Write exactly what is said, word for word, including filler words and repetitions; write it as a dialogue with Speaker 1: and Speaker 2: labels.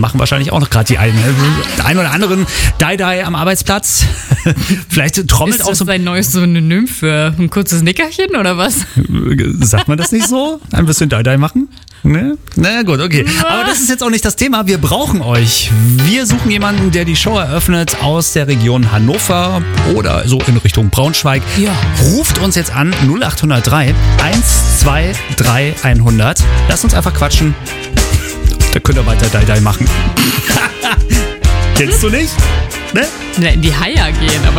Speaker 1: machen wahrscheinlich auch noch gerade die einen, der einen oder anderen Die-Die am Arbeitsplatz. Vielleicht trommelt
Speaker 2: Ist
Speaker 1: auch
Speaker 2: das
Speaker 1: so.
Speaker 2: dein neues Synonym für ein kurzes Nickerchen oder was?
Speaker 1: Sagt man das nicht so? Ein bisschen Die-Die machen? Ne? Na gut, okay. Aber das ist jetzt auch nicht das Thema. Wir brauchen euch. Wir suchen jemanden, der die Show eröffnet aus der Region Hannover oder so in Richtung Braunschweig.
Speaker 2: Ja.
Speaker 1: Ruft uns jetzt an null acht null drei eins zwei drei hundert. Lasst uns einfach quatschen. Da könnt ihr weiter Die-Die machen. Kennst du nicht? Ne?
Speaker 2: In die Haia gehen, aber